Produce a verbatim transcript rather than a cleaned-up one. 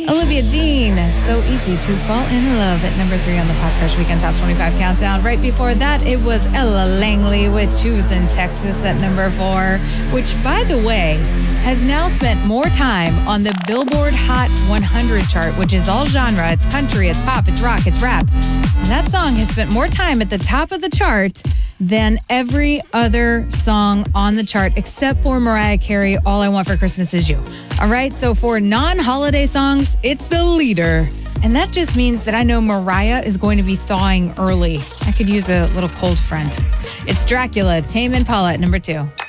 Olivia Dean, So Easy to Fall in Love at number three on the Pop Crush Weekend Top twenty-five Countdown. Right before that, it was Ella Langley with Choosing Texas at number four, which, by the way, has now spent more time on the Billboard Hot one hundred chart, which is all genre. It's country, it's pop, it's rock, it's rap. And that song has spent more time at the top of the chart than every other song on the chart, except for Mariah Carey, All I Want for Christmas Is You. All right, so for non-holiday songs, it's the leader. And that just means that I know Mariah is going to be thawing early. I could use a little cold front. It's Dracula, Tame Impala at number two.